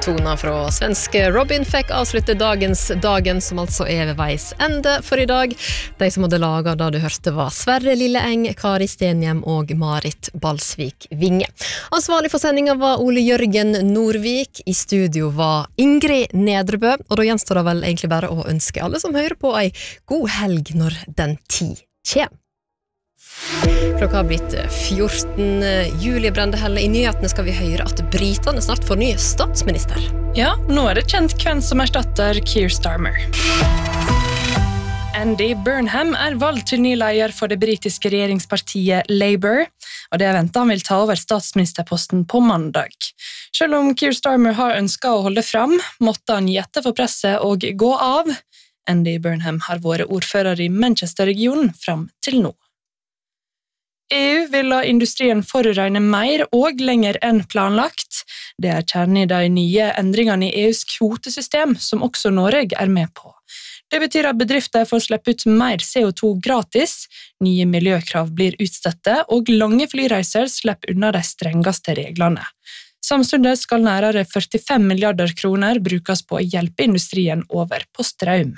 toner fra svenske Robin fikk avslutte dagen som altså ved veis ende for i dag. De som hadde laget da du hørte var Sverre Lilleeng, Kari Stenhjem og Marit Balsvik Vinge. Ansvarlig for sendingen var Ole Jørgen Norvik, i studio var Ingrid Nedrebø, og da gjenstår det vel egentlig bare å ønske alle som hører på en god helg når den tid kommer. Klokka har blitt 14. Julie Brendehelle. I nyhetene skal vi høre at britene snart får ny statsminister. Ja, nå det kjent hvem som erstatter Keir Starmer. Andy Burnham valgt til ny leder for det britiske regjeringspartiet Labour, og det ventet han vil ta over statsministerposten på mandag. Selv om Keir Starmer har ønsket å holde fram, måtte han gi etter for presset og gå av. Andy Burnham har vært ordfører i Manchester-regionen fram til nå. EU vil la industrien forurene mer og lenger enn planlagt. Det kjernen i de nye endringene i EUs kvotesystem, som også Norge med på. Det betyr at bedrifter får slippe ut mer CO2 gratis, nye miljøkrav blir utstøtte, og lange flyreiser slipper unna de strengeste reglene. Samtidig skal nærmere 45 milliarder kroner brukes på å hjelpe industrien over på strøm.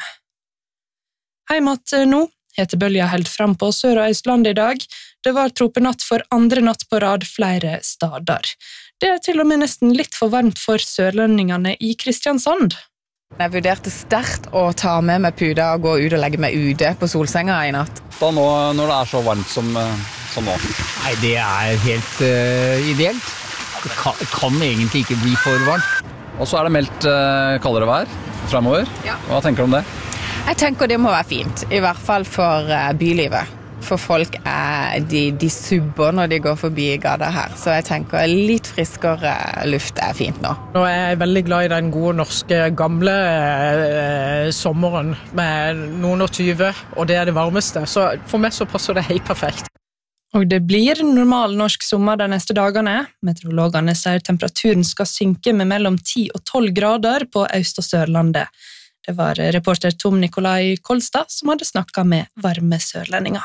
Heimat nå heter bølja helt fram på Sør- og Østlandet i dag. Det var tropenatt for andre natt på rad flere steder. Det til og med nesten litt for varmt for sørlendingene i Kristiansand. Jeg vurderte sterkt å ta med meg puda og gå ut og legge meg ute på solsenga i natt. Da nå, når det så varmt som nå? Nei, det helt ideelt. Det kan egentlig ikke bli for varmt. Og så det meldt kaldere vær fremover. Ja. Hva tenker du om det? Jeg tenker det må være fint, i hvert fall for bylivet. For folk de subber når de går forbi gata her, så jeg tenker litt friskere luft fint nå. Nå jeg veldig glad i den gode norske gamle sommeren med noen og 20, og det det varmeste, så for meg så passer det helt perfekt. Og det blir normal norsk sommer de neste dagene. Meteorologene sier temperaturen skal synke med mellom 10 og 12 grader på Øst- og Sørlandet. Det var reporter Tom Nikolai Kolstad som hadde snakket med varme sørlendinger.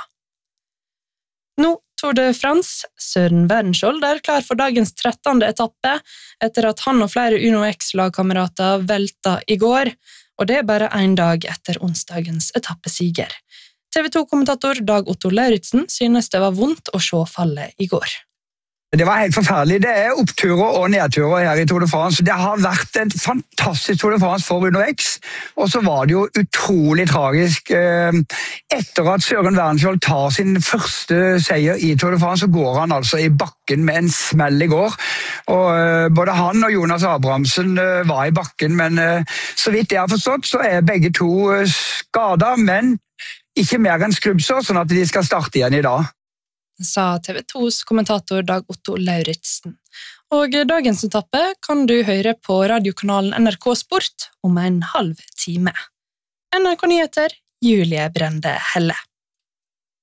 Nå Tour de France. Søren Wernskjold klar for dagens 13. etappe, etter at han og flere Uno X-lagkamerater velta i går, og det bare en dag etter onsdagens etappesiger. TV 2-kommentator Dag Otto Lauritzen synes det var vondt å se fallet i går. Det var helt forferdelig. Det oppturer og nedturer her i Tour de France. Det har vært en fantastisk Tour de France for Uno X, og så var det jo utrolig tragisk. Etter at Søren Wernskjold tar sin første seier i Tour de France, så går han altså i bakken med en smell i går. Og både han og Jonas Abrahamsen var i bakken, men så vidt jeg har forstått, så begge to skadet, men ikke mer enn skrubbsår, sånn at de skal starte igjen i dag. Sa TV 2s kommentator Dag Otto Lauritzen. Og dagens etappe kan du høre på radiokanalen NRK Sport om en halv time. NRK Nyheter, Julie Brende Helle.